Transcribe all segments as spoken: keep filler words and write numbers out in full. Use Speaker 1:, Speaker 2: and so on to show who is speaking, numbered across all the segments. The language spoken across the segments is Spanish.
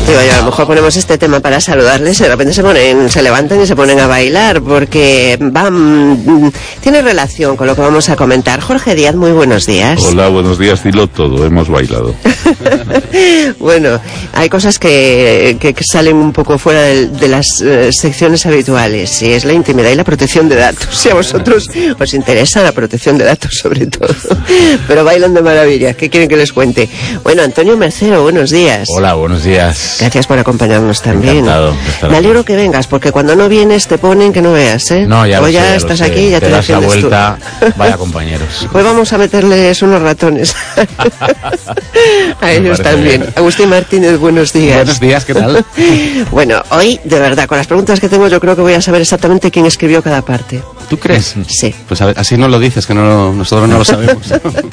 Speaker 1: Digo yo, a lo mejor ponemos este tema para saludarles y de repente se ponen, se levantan y se ponen a bailar, porque van, tiene relación con lo que vamos a comentar. Jorge Díaz, muy buenos días.
Speaker 2: Hola, buenos días, dilo todo, hemos bailado.
Speaker 1: Bueno, hay cosas que, que salen un poco fuera de, de las uh, secciones habituales, y es la intimidad y la protección de datos. Si a vosotros os interesa la protección de datos sobre todo, pero bailan de maravilla. ¿Qué quieren que les cuente? Bueno, Antonio Mercero, buenos días.
Speaker 3: Hola, buenos días.
Speaker 1: Gracias por acompañarnos también.
Speaker 3: Encantado.
Speaker 1: Me alegro que vengas, porque cuando no vienes te ponen que no veas, ¿eh?
Speaker 3: No, ya
Speaker 1: o
Speaker 3: lo
Speaker 1: ya
Speaker 3: sé, ya
Speaker 1: estás
Speaker 3: lo sé.
Speaker 1: aquí y ya te,
Speaker 3: te das la
Speaker 1: defiendes
Speaker 3: vuelta.
Speaker 1: Tú.
Speaker 3: Vaya compañeros.
Speaker 1: Hoy vamos a meterles unos ratones a ellos también. Bien. Agustín Martínez, buenos días.
Speaker 4: Buenos días, ¿qué tal?
Speaker 1: Bueno, hoy, de verdad, con las preguntas que tengo, yo creo que voy a saber exactamente quién escribió cada parte.
Speaker 4: ¿Tú crees?
Speaker 1: Sí.
Speaker 4: Pues a ver, así no lo dices, que no, nosotros no lo sabemos.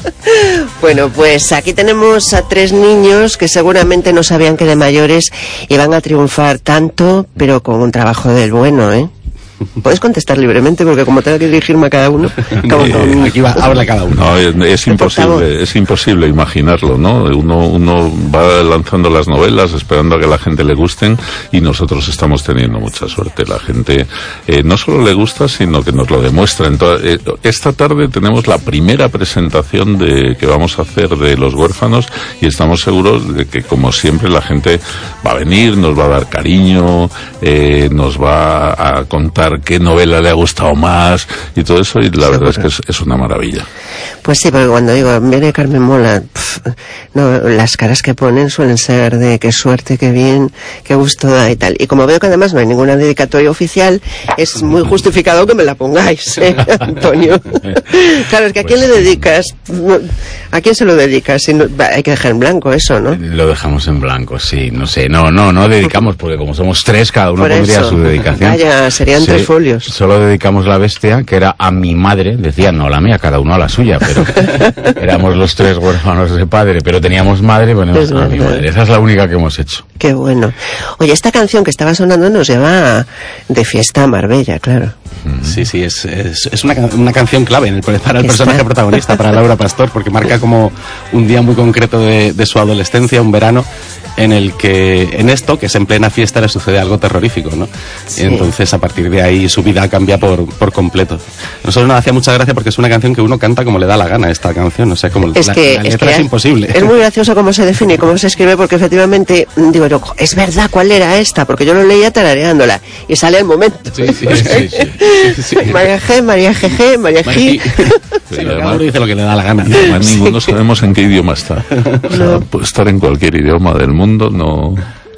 Speaker 1: Bueno, pues aquí tenemos a tres niños que seguramente no sabían que de mayores iban a triunfar tanto, pero con un trabajo del bueno, ¿eh? Puedes contestar libremente, porque como tengo que dirigirme a cada uno, como
Speaker 4: eh,
Speaker 1: con...
Speaker 4: aquí va, habla cada uno.
Speaker 2: No, es, es imposible, es imposible imaginarlo, ¿no? Uno, uno va lanzando las novelas esperando a que la gente le gusten, y nosotros estamos teniendo mucha suerte. La gente eh, no solo le gusta, sino que nos lo demuestra. Entonces, eh, esta tarde tenemos la primera presentación de que vamos a hacer de Los Huérfanos, y estamos seguros de que, como siempre, la gente va a venir, nos va a dar cariño, eh, nos va a contar qué novela le ha gustado más y todo eso, y la
Speaker 1: Seguro.
Speaker 2: verdad es que es, es una maravilla.
Speaker 1: Pues sí, porque cuando digo, viene Carmen Mola, pff, no, las caras que ponen suelen ser de qué suerte, qué bien, qué gusto da y tal. Y como veo que además no hay ninguna dedicatoria oficial, es muy justificado que me la pongáis, ¿eh, Antonio? Claro, es que ¿a quién le dedicas? ¿A quién se lo dedicas? Si no, hay que dejar en blanco eso, ¿no?
Speaker 3: Lo dejamos en blanco, sí, no sé. No, no, no dedicamos, porque como somos tres, cada uno
Speaker 1: Por
Speaker 3: pondría
Speaker 1: eso.
Speaker 3: su dedicación.
Speaker 1: Vaya, serían
Speaker 3: Sí,
Speaker 1: tres folios.
Speaker 3: Solo dedicamos La Bestia, que era a mi madre, decía, no a la mía, cada uno a la suya, pero éramos los tres huérfanos de padre, pero teníamos madre, ponemos
Speaker 1: Es
Speaker 3: a mi
Speaker 1: verdad.
Speaker 3: madre. Esa es la única que hemos hecho.
Speaker 1: Qué bueno. Oye, esta canción que estaba sonando nos lleva de fiesta a Marbella, claro.
Speaker 4: Sí, sí, es, es, es una, una canción clave en el, para el
Speaker 1: Está.
Speaker 4: personaje protagonista, para Laura Pastor, porque marca como un día muy concreto de, de su adolescencia, un verano, en el que en esto, que es en plena fiesta, le sucede algo terrorífico, ¿no?
Speaker 1: Sí.
Speaker 4: Y entonces a partir de ahí su vida cambia por, por completo. A nosotros nos hacía mucha gracia porque es una canción que uno canta como le da la gana, esta canción, o sea, como
Speaker 1: Es
Speaker 4: la,
Speaker 1: que,
Speaker 4: la
Speaker 1: es,
Speaker 4: letra
Speaker 1: que
Speaker 4: es, imposible.
Speaker 1: Es muy gracioso cómo se define y cómo se escribe, porque efectivamente, digo yo, es verdad, ¿cuál era esta? Porque yo lo leía tarareándola y sale el momento.
Speaker 4: Sí, sí, sí, sí, sí.
Speaker 1: María G, María G G, María G.
Speaker 4: Sí,
Speaker 2: Sí,
Speaker 4: cada
Speaker 2: además-
Speaker 4: uno dice lo que le da la gana.
Speaker 2: Y además ninguno sabemos en qué idioma está. O sea,
Speaker 1: No.
Speaker 2: puede estar en cualquier idioma del mundo, no...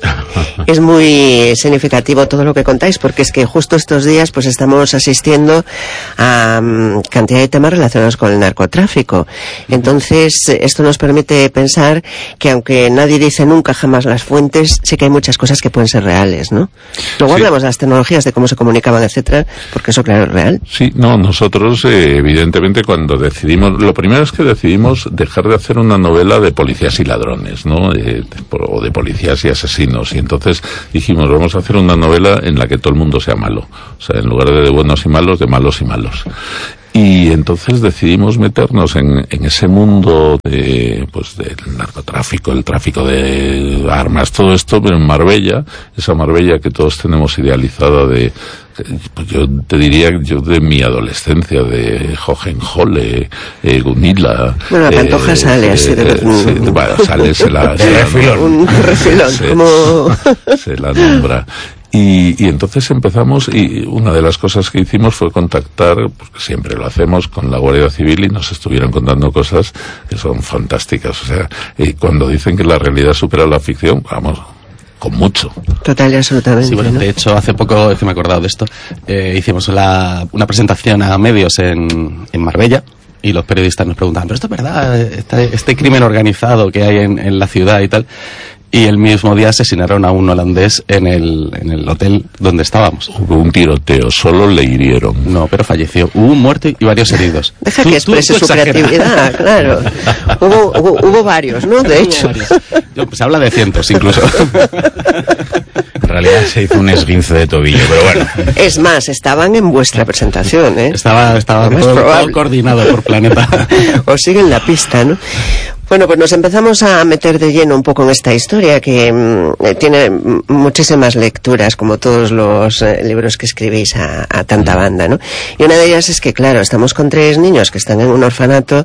Speaker 1: Es muy significativo todo lo que contáis, porque es que justo estos días pues estamos asistiendo a um, cantidad de temas relacionados con el narcotráfico. Entonces, esto nos permite pensar que, aunque nadie dice nunca jamás las fuentes, sí que hay muchas cosas que pueden ser reales, ¿no? Luego
Speaker 2: Sí.
Speaker 1: hablamos de las tecnologías, de cómo se comunicaban, etcétera, porque eso, claro, es real.
Speaker 2: Sí, no, nosotros eh, evidentemente cuando decidimos, lo primero es que decidimos dejar de hacer una novela de policías y ladrones, ¿no? Eh, o de policías y asesinos, y entonces dijimos, vamos a hacer una novela en la que todo el mundo sea malo, o sea, en lugar de de buenos y malos, de malos y malos. Y entonces decidimos meternos en, en ese mundo de, pues, del narcotráfico, el tráfico de armas, todo esto, pero en Marbella, esa Marbella que todos tenemos idealizada de, pues yo te diría, yo de mi adolescencia, de Hohenzollern, eh, Gunilla.
Speaker 1: Bueno, la Pantoja sale así de-
Speaker 2: sí, bueno, sale, se la, se la-
Speaker 3: refilón.
Speaker 1: Un refilón,
Speaker 2: se-
Speaker 1: como...
Speaker 2: se la nombra. Y, y entonces empezamos, y una de las cosas que hicimos fue contactar, porque siempre lo hacemos, con la Guardia Civil, y nos estuvieron contando cosas que son fantásticas. O sea, eh, cuando dicen que la realidad supera la ficción, vamos, con mucho.
Speaker 1: Total y absolutamente,
Speaker 4: Sí, bueno,
Speaker 1: ¿no?
Speaker 4: de hecho, hace poco, es que me he acordado de esto, eh, hicimos la, una presentación a medios en, en Marbella, y los periodistas nos preguntaban, ¿pero esto es verdad? Este, este crimen organizado que hay en, en la ciudad y tal. Y el mismo día asesinaron a un holandés en el, en el hotel donde estábamos.
Speaker 2: Hubo un tiroteo, solo le hirieron.
Speaker 4: No, pero falleció. Hubo un muerto y varios heridos.
Speaker 1: Deja
Speaker 4: Tú-
Speaker 1: que
Speaker 4: tú-
Speaker 1: exprese
Speaker 4: tú
Speaker 1: su
Speaker 4: exageras.
Speaker 1: creatividad, claro. Hubo, hubo, hubo varios, ¿no? De
Speaker 4: Hubo
Speaker 1: hecho.
Speaker 4: varios. Yo, pues, se habla de cientos incluso.
Speaker 3: En realidad se hizo un esguince de tobillo, pero bueno.
Speaker 1: Es más, estaban en vuestra presentación, ¿eh?
Speaker 4: Estaba, estaba
Speaker 1: Lo más
Speaker 4: todo,
Speaker 1: probable.
Speaker 4: todo coordinado por Planeta.
Speaker 1: Os siguen la pista, ¿no? Bueno, pues nos empezamos a meter de lleno un poco en esta historia que mm, tiene muchísimas lecturas, como todos los eh, libros que escribís a, a tanta banda, ¿no? Y una de ellas es que, claro, estamos con tres niños que están en un orfanato.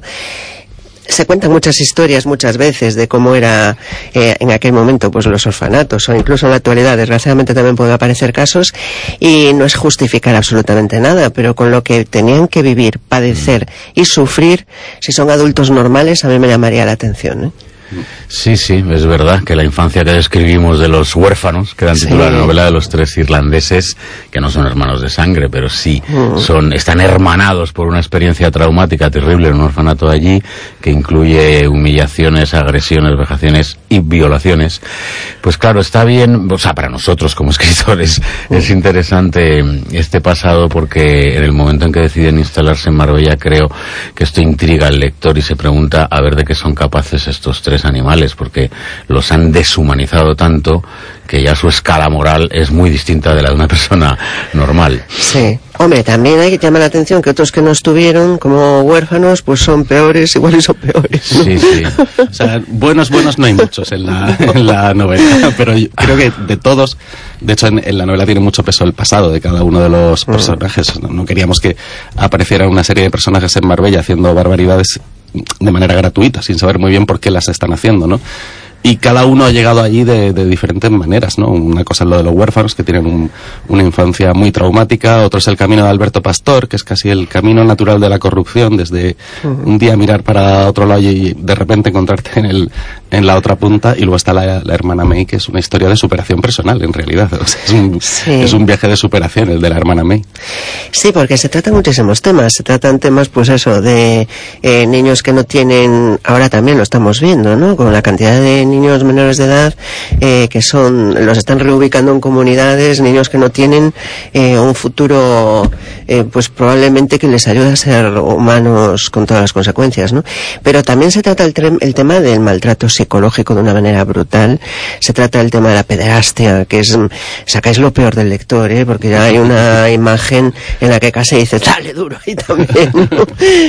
Speaker 1: Se cuentan muchas historias muchas veces de cómo era eh, en aquel momento pues los orfanatos, o incluso en la actualidad desgraciadamente también pueden aparecer casos, y no es justificar absolutamente nada, pero con lo que tenían que vivir, padecer y sufrir, si son adultos normales, a mí me llamaría la atención, ¿eh?
Speaker 3: Sí, sí, es verdad que la infancia que describimos de los huérfanos, que dan título a la novela de los tres irlandeses, que no son hermanos de sangre, pero sí mm. son, están hermanados por una experiencia traumática terrible en un orfanato allí, que incluye humillaciones, agresiones, vejaciones y violaciones. Pues claro, está bien, o sea, para nosotros como escritores mm. es interesante este pasado, porque en el momento en que deciden instalarse en Marbella, creo que esto intriga al lector y se pregunta a ver de qué son capaces estos tres animales, porque los han deshumanizado tanto que ya su escala moral es muy distinta de la de una persona normal.
Speaker 1: Sí. Hombre, también hay que llamar la atención que otros que no estuvieron como huérfanos, pues son peores, igual y son peores, ¿no?
Speaker 3: Sí, sí.
Speaker 4: O sea, buenos, buenos no hay muchos en la, en la novela, pero yo creo que de todos, de hecho en, en la novela tiene mucho peso el pasado de cada uno de los personajes. No, no queríamos que apareciera una serie de personajes en Marbella haciendo barbaridades de manera gratuita, sin saber muy bien por qué las están haciendo, ¿no? Y cada uno ha llegado allí de, de diferentes maneras, ¿no? Una cosa es lo de los huérfanos, que tienen un, una infancia muy traumática. Otro es el camino de Alberto Pastor, que es casi el camino natural de la corrupción, desde uh-huh. un día mirar para otro lado y de repente encontrarte en el en la otra punta. Y luego está la, la hermana May, que es una historia de superación personal, en realidad. O sea, es, un, sí. es un viaje de superación el de la hermana May.
Speaker 1: Sí, porque se tratan muchísimos temas. Se tratan temas, pues eso, de eh, niños que no tienen... Ahora también lo estamos viendo, ¿no? Con la cantidad de niños menores de edad eh, que son, los están reubicando en comunidades, niños que no tienen eh, un futuro eh, pues probablemente que les ayude a ser humanos con todas las consecuencias, ¿no? Pero también se trata el, tre- el tema del maltrato psicológico de una manera brutal. Se trata del tema de la pederastia, que es, sacáis lo peor del lector, ¿eh? Porque ya hay una imagen en la que casi dice dale duro y también, ¿no?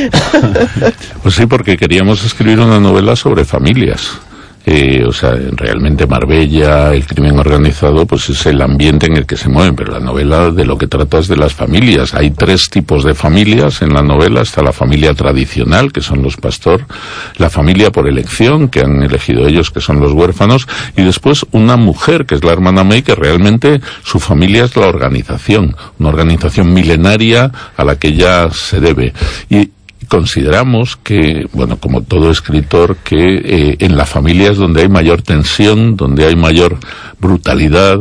Speaker 2: Pues sí, porque queríamos escribir una novela sobre familias. Eh, o sea, realmente Marbella, el crimen organizado, pues es el ambiente en el que se mueven, pero la novela de lo que trata es de las familias. Hay tres tipos de familias en la novela. Está la familia tradicional, que son los Pastor, la familia por elección, que han elegido ellos, que son los huérfanos, y después una mujer, que es la hermana May, que realmente su familia es la organización, una organización milenaria a la que ella se debe. Y consideramos que, bueno, como todo escritor, que eh, en la familia es donde hay mayor tensión, donde hay mayor brutalidad,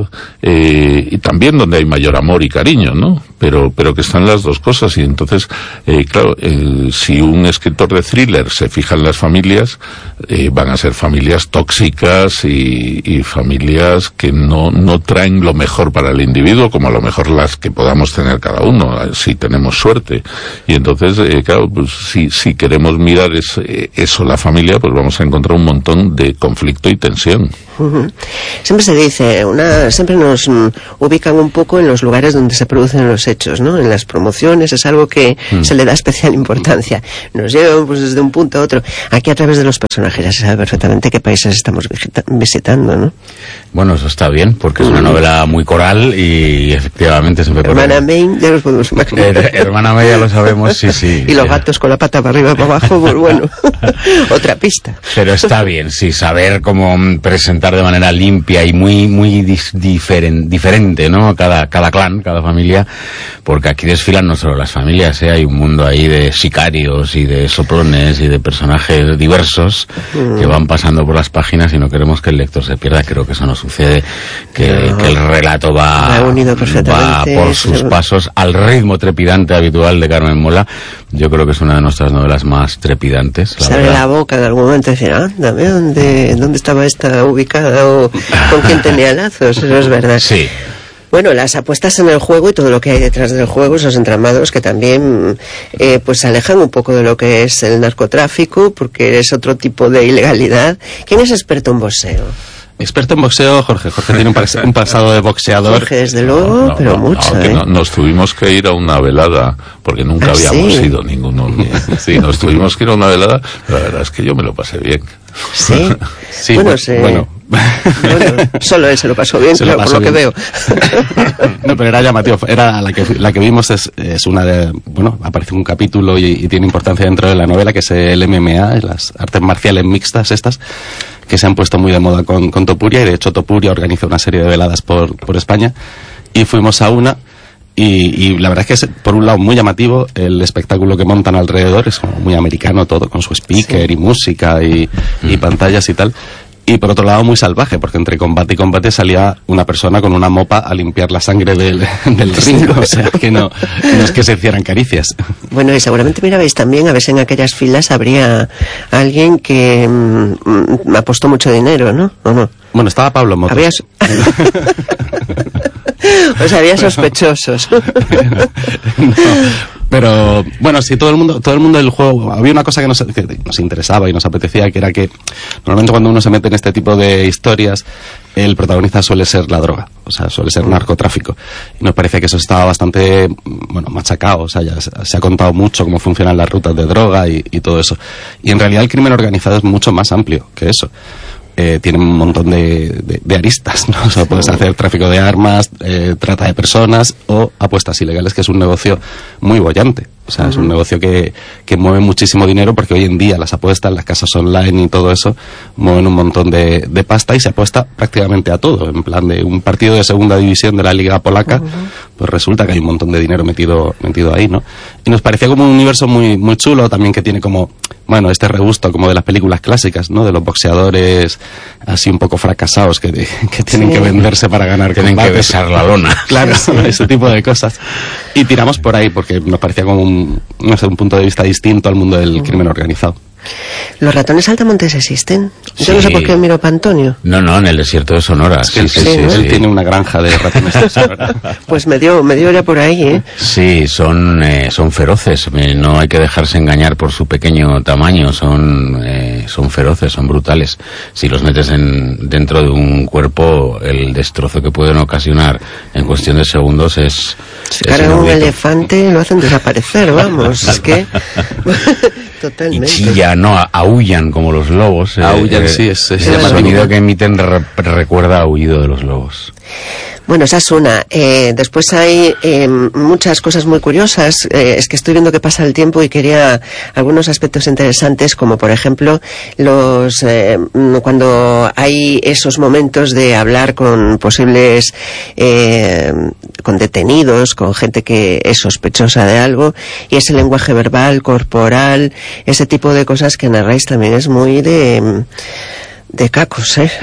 Speaker 2: eh, y también donde hay mayor amor y cariño, ¿no? Pero, pero que están las dos cosas, y entonces, eh, claro, eh, si un escritor de thriller se fija en las familias, eh, van a ser familias tóxicas y, y familias que no, no traen lo mejor para el individuo, como a lo mejor las que podamos tener cada uno, si tenemos suerte. Y entonces, eh, claro, pues si, si queremos mirar es, eh, eso, la familia, pues vamos a encontrar un montón de conflicto y tensión.
Speaker 1: Uh-huh. Siempre se dice, una, siempre nos mm, ubican un poco en los lugares donde se producen los hechos, ¿no? En las promociones es algo que mm. se le da especial importancia. Nos llevan pues desde un punto a otro. Aquí a través de los personajes ya se sabe perfectamente qué países estamos visita- visitando, ¿no?
Speaker 3: Bueno, eso está bien, porque es una novela muy coral y efectivamente siempre...
Speaker 1: Hermana May, ya los podemos imaginar.
Speaker 3: Eh, hermana May, ya lo sabemos, sí, sí.
Speaker 1: Y los gatos con la pata para arriba y para abajo, pues bueno, otra pista.
Speaker 3: Pero está bien, sí, saber cómo presentar de manera limpia y muy muy dis- diferen, diferente, ¿no? Cada, cada clan, cada familia, porque aquí desfilan no solo las familias, ¿eh? Hay un mundo ahí de sicarios y de soplones y de personajes diversos mm. que van pasando por las páginas y no queremos que el lector se pierda. Creo que eso no sucede, que, no. que el relato va, va por sus pasos al ritmo trepidante habitual de Carmen Mola. Yo creo que es una de nuestras novelas más trepidantes.
Speaker 1: La Sale la boca en algún momento y decir, ándame, ¿dónde, ¿dónde estaba esta ubicada o con quién tenía lazos? Eso es verdad.
Speaker 3: Sí.
Speaker 1: Bueno, las apuestas en el juego y todo lo que hay detrás del juego, esos entramados que también eh, pues alejan un poco de lo que es el narcotráfico, porque es otro tipo de ilegalidad. ¿Quién es experto en boxeo?
Speaker 4: Experto en boxeo, Jorge. Jorge tiene un, pas- un pasado de boxeador.
Speaker 1: Jorge, desde luego, no, no, pero
Speaker 2: no,
Speaker 1: mucho,
Speaker 2: no,
Speaker 1: ¿eh?
Speaker 2: No, nos tuvimos que ir a una velada, porque nunca
Speaker 1: ¿Ah,
Speaker 2: habíamos
Speaker 1: sí?
Speaker 2: ido ninguno. Sí, nos tuvimos que ir a una velada, pero la verdad es que yo me lo pasé bien.
Speaker 1: Sí,
Speaker 4: Sí,
Speaker 1: bueno,
Speaker 4: pues,
Speaker 1: se-
Speaker 4: bueno.
Speaker 1: bueno, solo él se lo pasó bien,
Speaker 4: Se lo
Speaker 1: claro,
Speaker 4: pasó
Speaker 1: por lo que
Speaker 4: bien.
Speaker 1: veo.
Speaker 4: No, pero era llamativo. Era la que, la que vimos es, es una de... Bueno, aparece un capítulo y, y tiene importancia dentro de la novela, que es el M M A, las artes marciales mixtas estas, que se han puesto muy de moda con, con Topuria, y de hecho Topuria organiza una serie de veladas por, por España, y fuimos a una... Y, y la verdad es que es, por un lado, muy llamativo. El espectáculo que montan alrededor es como muy americano todo, con su speaker
Speaker 1: Sí.
Speaker 4: y música y, y pantallas y tal. Y por otro lado, muy salvaje, porque entre combate y combate salía una persona con una mopa a limpiar la sangre del, del ring. O sea, que no, no es que se hicieran caricias.
Speaker 1: Bueno, y seguramente mirabais también, a ver si en aquellas filas habría alguien que mm, mm, apostó mucho dinero, ¿no? ¿O no?
Speaker 4: Bueno, estaba Pablo Motos.
Speaker 1: Había... o sea, había sospechosos.
Speaker 4: No, pero bueno, sí, todo el mundo, todo el mundo del juego, había una cosa que nos, que nos interesaba y nos apetecía, que era que normalmente cuando uno se mete en este tipo de historias, el protagonista suele ser la droga, o sea, suele ser narcotráfico. Y nos parece que eso estaba bastante, bueno, machacado, o sea, ya se, se ha contado mucho cómo funcionan las rutas de droga y, y todo eso. Y en realidad el crimen organizado es mucho más amplio que eso. Eh, tiene un montón de, de, de aristas, ¿no? O sea, puedes hacer tráfico de armas, eh, trata de personas o apuestas ilegales, que es un negocio muy bollante. O sea, uh-huh. es un negocio que, que mueve muchísimo dinero, porque hoy en día las apuestas, las casas online y todo eso mueven un montón de, de pasta, y se apuesta prácticamente a todo. En plan, de un partido de segunda división de la Liga Polaca, uh-huh. pues resulta que hay un montón de dinero metido metido ahí, ¿no? Y nos parecía como un universo muy muy chulo, también, que tiene como, bueno, este regusto como de las películas clásicas, ¿no? De los boxeadores así un poco fracasados que, que tienen sí. que venderse para ganar
Speaker 3: tienen
Speaker 4: combates.
Speaker 3: Que besar la lona.
Speaker 4: Claro, ese tipo de cosas. Y tiramos por ahí porque nos parecía como un, no sé, un punto de vista distinto al mundo del crimen organizado.
Speaker 1: ¿Los ratones saltamontes existen?
Speaker 3: Sí.
Speaker 1: Yo no sé por qué miro para Antonio.
Speaker 3: No, no, en el desierto de Sonora.
Speaker 4: Es que
Speaker 3: sí,
Speaker 4: él,
Speaker 3: sí,
Speaker 4: sí,
Speaker 3: sí,
Speaker 4: él
Speaker 3: sí.
Speaker 4: tiene una granja de ratones de Sonora.
Speaker 1: Pues me dio, me dio ya por ahí, ¿eh?
Speaker 3: Sí, son, eh, son feroces. Eh, no hay que dejarse engañar por su pequeño tamaño. Son, eh, son feroces, son brutales. Si los metes en, dentro de un cuerpo, el destrozo que pueden ocasionar en cuestión de segundos es...
Speaker 1: Si cargan un elefante, lo hacen desaparecer, vamos. Es que... Totalmente.
Speaker 3: Y chillan, no, aullan como los lobos.
Speaker 4: Aullan,
Speaker 3: eh,
Speaker 4: sí, es, es
Speaker 3: el
Speaker 4: llamativo.
Speaker 3: sonido que emiten re recuerda a aullido de los lobos.
Speaker 1: Bueno, esa es una. Eh, después hay eh, muchas cosas muy curiosas. Eh, es que estoy viendo que pasa el tiempo y quería algunos aspectos interesantes, como por ejemplo los eh, cuando hay esos momentos de hablar con posibles eh, con detenidos, con gente que es sospechosa de algo, y ese lenguaje verbal, corporal, ese tipo de cosas que narráis también es muy de... de cacos, ¿eh?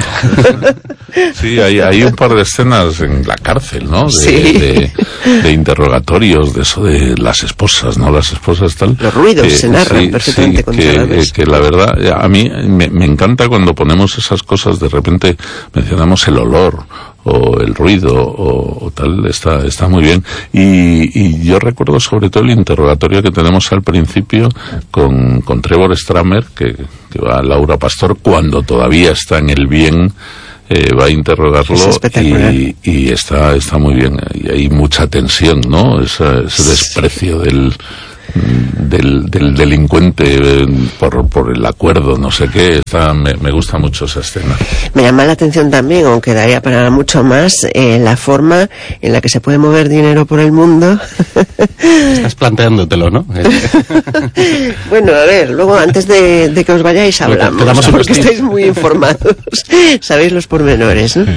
Speaker 2: Sí, hay, hay un par de escenas en la cárcel, ¿no? De,
Speaker 1: Sí.
Speaker 2: de, de interrogatorios, de eso de las esposas, ¿no? Las esposas tal.
Speaker 1: Los ruidos
Speaker 2: que,
Speaker 1: se narran
Speaker 2: sí,
Speaker 1: perfectamente
Speaker 2: sí,
Speaker 1: controlados.
Speaker 2: que, que la verdad, a mí me, me encanta cuando ponemos esas cosas, de repente mencionamos el olor o el ruido o, o tal, está está muy bien. Y, y yo recuerdo sobre todo el interrogatorio que tenemos al principio con, con Trevor Stramer, que, que va Laura Pastor, cuando todavía está en el bien, eh, va a interrogarlo, y, y está está muy bien. Y hay mucha tensión, ¿no? Esa, ese desprecio del... Del, del delincuente eh, por, por el acuerdo, no sé qué. Está, me, me gusta mucho esa escena.
Speaker 1: Me llama la atención también, aunque daría para mucho más, eh, la forma en la que se puede mover dinero por el mundo.
Speaker 4: Estás planteándotelo, ¿no?
Speaker 1: Bueno, a ver, luego antes de, de que os vayáis hablamos,
Speaker 4: te damos
Speaker 1: porque
Speaker 4: unos
Speaker 1: estáis muy informados, sabéis los pormenores, ¿no?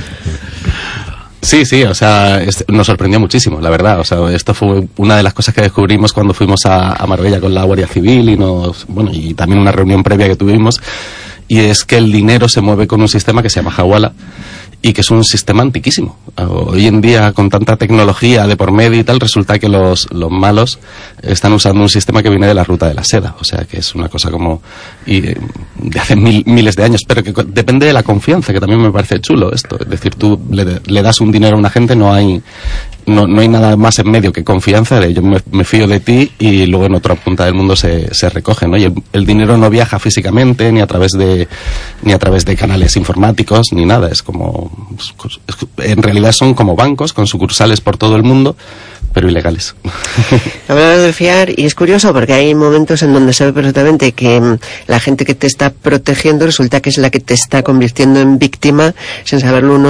Speaker 4: Sí, sí, o sea, este, nos sorprendió muchísimo, la verdad. O sea, esto fue una de las cosas que descubrimos cuando fuimos a, a Marbella con la Guardia Civil, y nos, bueno, y también una reunión previa que tuvimos, y es que el dinero se mueve con un sistema que se llama Hawala, y que es un sistema antiquísimo. Hoy en día, con tanta tecnología de por medio y tal, resulta que los, los malos están usando un sistema que viene de la ruta de la seda. O sea, que es una cosa como y, de hace mil, miles de años, pero que depende de la confianza, que también me parece chulo esto. Es decir, tú le, le das un dinero a una gente, no hay no, no hay nada más en medio que confianza de yo me, me fío de ti, y luego en otra punta del mundo se, se recoge, ¿no? Y el, el dinero no viaja físicamente, ni a través de ni a través de canales informáticos, ni nada. Es como, en realidad son como bancos con sucursales por todo el mundo, pero ilegales.
Speaker 1: Hablabas de fiar, y es curioso porque hay momentos en donde se ve perfectamente que mm, la gente que te está protegiendo resulta que es la que te está convirtiendo en víctima sin saberlo uno